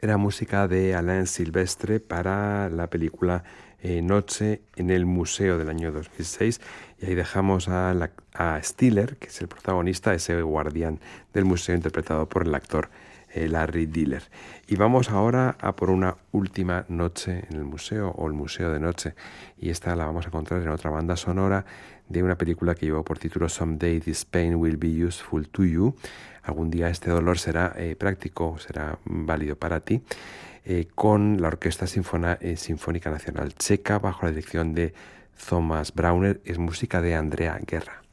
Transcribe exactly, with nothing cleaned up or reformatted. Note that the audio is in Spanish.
era música de Alain Silvestre para la película eh, Noche en el Museo del año dos mil seis. Y ahí dejamos a, la, a Stiller, que es el protagonista, ese guardián del museo interpretado por el actor eh, Larry Diller. Y vamos ahora a por una última noche en el museo, o el museo de noche. Y esta la vamos a encontrar en otra banda sonora de una película que llevó por título Someday This Pain Will Be Useful to You. Algún día este dolor será eh, práctico, será válido para ti, eh, con la Orquesta Sinfona, eh, Sinfónica Nacional Checa bajo la dirección de Thomas Brauner. Es música de Andrea Guerra.